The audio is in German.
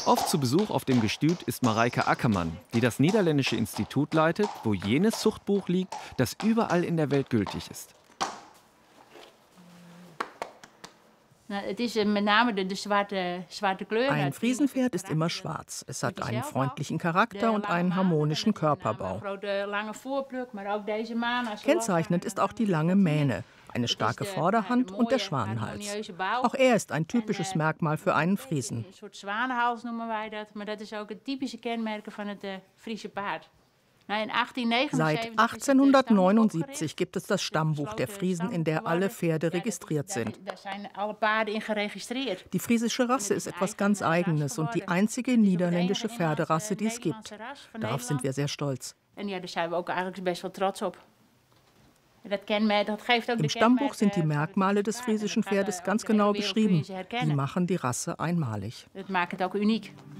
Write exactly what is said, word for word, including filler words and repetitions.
Oft zu Besuch auf dem Gestüt ist Mareike Ackermann, die das niederländische Institut leitet, wo jenes Zuchtbuch liegt, das überall in der Welt gültig ist. Ein Friesenpferd ist immer schwarz. Es hat einen freundlichen Charakter und einen harmonischen Körperbau. Kennzeichnend ist auch die lange Mähne, eine starke Vorderhand und der Schwanenhals. Auch er ist ein typisches Merkmal für einen Friesen. Seit achtzehnhundertneunundsiebzig gibt es das Stammbuch der Friesen, in der alle Pferde registriert sind. Die friesische Rasse ist etwas ganz Eigenes und die einzige niederländische Pferderasse, die es gibt. Darauf sind wir sehr stolz. Im Stammbuch sind die Merkmale des friesischen Pferdes ganz genau beschrieben. Die machen die Rasse einmalig. Das maakt het ook uniek.